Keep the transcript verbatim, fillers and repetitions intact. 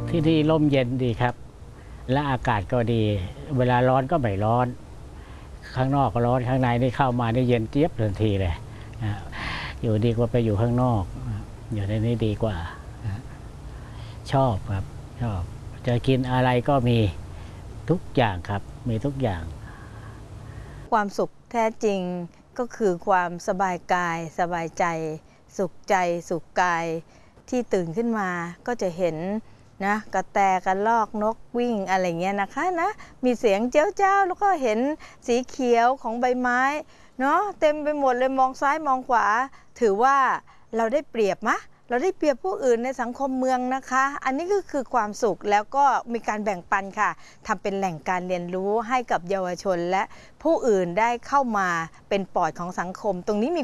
ที่นี่ร่มเย็นดีครับและอากาศก็ดีเวลาร้อนก็ไม่ร้อนข้างนอกก็ร้อนข้างในนี่เข้ามานี่เย็นเจี๊ยบทันทีเลยอยู่ดีกว่าไปอยู่ข้างนอกอยู่ในนี้ดีกว่าชอบครับชอบจะกินอะไรก็มีทุกอย่างครับมีทุกอย่างความสุขแท้จริงก็คือความสบายกายสบายใจสุขใจสุขกายที่ตื่นขึ้นมาก็จะเห็นนะกระแตกระรอกนกวิ่งอะไรเงี้ยนะคะนะมีเสียงเจ้าเจ้าแล้วก็เห็นสีเขียวของใบไม้เนาะเต็มไปหมดเลยมองซ้ายมองขวาถือว่าเราได้เปรียบมะเราได้เปรียบผู้อื่นในสังคมเมืองนะคะอันนี้ก็คือความสุขแล้วก็มีการแบ่งปันค่ะทำเป็นแหล่งการเรียนรู้ให้กับเยาวชนและผู้อื่นได้เข้ามาเป็นปอดของสังคมตรงนี้มี